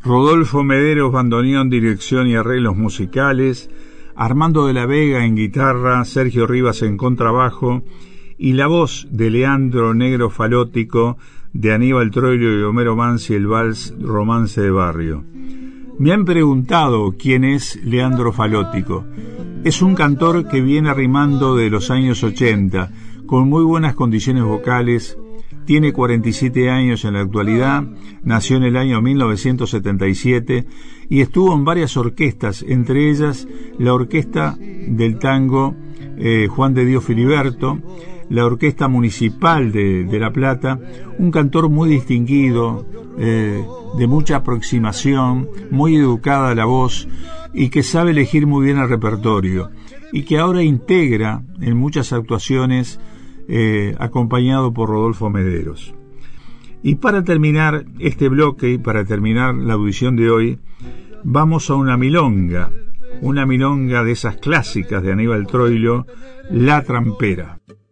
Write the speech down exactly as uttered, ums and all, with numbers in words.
Rodolfo Mederos, bandoneón, dirección y arreglos musicales, Armando de la Vega en guitarra, Sergio Rivas en contrabajo y la voz de Leandro Negro Falótico, de Aníbal Troilo y Homero Mansi, el vals Romance de Barrio. Me han preguntado quién es Leandro Falótico. Es un cantor que viene arrimando de los años ochenta, con muy buenas condiciones vocales. Tiene cuarenta y siete años en la actualidad, nació en el año mil novecientos setenta y siete y estuvo en varias orquestas, entre ellas la Orquesta del Tango eh, Juan de Dios Filiberto, la Orquesta Municipal de, de La Plata, un cantor muy distinguido, eh, de mucha aproximación, muy educada a la voz y que sabe elegir muy bien el repertorio y que ahora integra en muchas actuaciones eh, acompañado por Rodolfo Mederos. Y para terminar este bloque y para terminar la audición de hoy, vamos a una milonga, una milonga de esas clásicas de Aníbal Troilo, La Trampera.